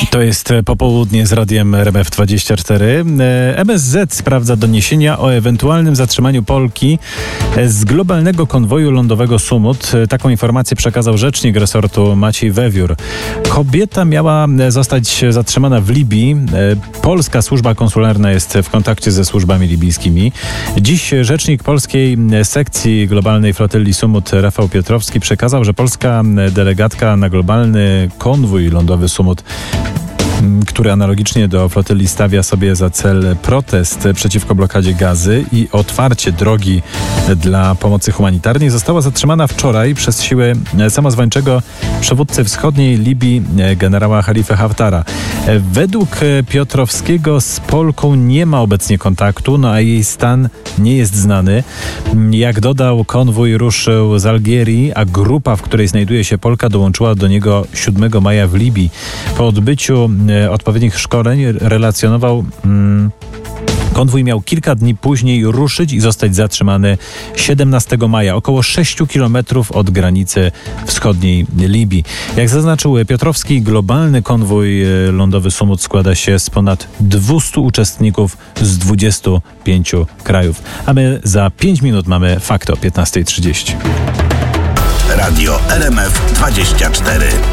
To jest popołudnie z radiem RMF24. MSZ sprawdza doniesienia o ewentualnym zatrzymaniu Polki z globalnego konwoju lądowego Sumut. Taką informację przekazał rzecznik resortu Maciej Wewiór. Kobieta miała zostać zatrzymana w Libii. Polska służba konsularna jest w kontakcie ze służbami libijskimi. Dziś rzecznik polskiej sekcji globalnej flotyli Sumut Rafał Piotrowski przekazał, że polska delegatka na globalny konwój lądowy Sumut, który analogicznie do flotyli stawia sobie za cel protest przeciwko blokadzie Gazy i otwarcie drogi dla pomocy humanitarnej, została zatrzymana wczoraj przez siły samozwańczego przywódcy wschodniej Libii generała Halify Haftara. Według Piotrowskiego z Polką nie ma obecnie kontaktu, a jej stan nie jest znany. Jak dodał, konwój ruszył z Algierii, a grupa, w której znajduje się Polka, dołączyła do niego 7 maja w Libii. Po odbyciu odpowiednich szkoleń relacjonował, konwój miał kilka dni później ruszyć i zostać zatrzymany 17 maja, około 6 kilometrów od granicy wschodniej Libii. Jak zaznaczył Piotrowski, globalny konwój lądowy Sumut składa się z ponad 200 uczestników z 25 krajów. A my za 5 minut mamy fakty o 15:30. Radio RMF24.